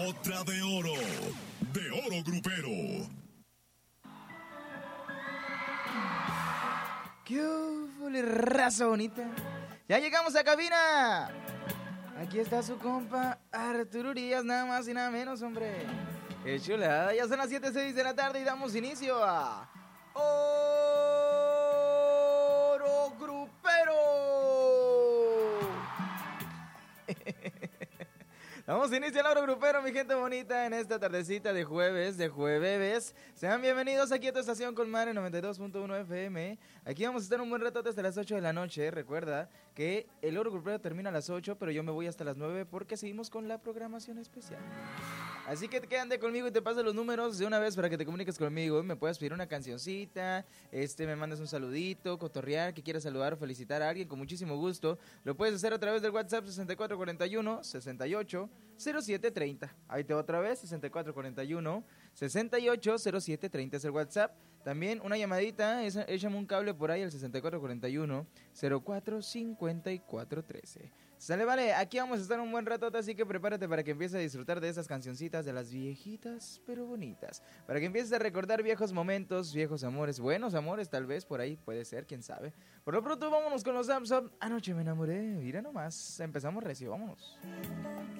Otra de oro grupero. ¡Qué ufole, raza bonita! ¡Ya llegamos a cabina! Aquí está su compa Arturo Urias, nada más y nada menos, hombre. ¡Qué chulada! Ya son las 7:06 de la tarde y damos inicio a Oro Grupero. Vamos a iniciar el Oro Grupero, mi gente bonita, en esta tardecita de jueves. Sean bienvenidos aquí a tu estación Colmar en 92.1 FM. Aquí vamos a estar un buen rato hasta las 8 de la noche. Recuerda que el Oro Grupero termina a las 8, pero yo me voy hasta las 9 porque seguimos con la programación especial. Así que quédate conmigo y te paso los números de una vez para que te comuniques conmigo. Me puedes pedir una cancioncita, me mandas un saludito, cotorrear, que quieras saludar o felicitar a alguien con muchísimo gusto. Lo puedes hacer a través del WhatsApp 6441-680730. Ahí te va otra vez, 6441-680730 es el WhatsApp. También una llamadita, échame un cable por ahí al 6441-045413. Sale, vale, aquí vamos a estar un buen rato, así que prepárate para que empieces a disfrutar de esas cancioncitas de las viejitas pero bonitas. Para que empieces a recordar viejos momentos, viejos amores, buenos amores tal vez, por ahí puede ser, quién sabe. Por lo pronto vámonos con los Zap Zap. Anoche me enamoré, mira nomás, empezamos recio, vámonos.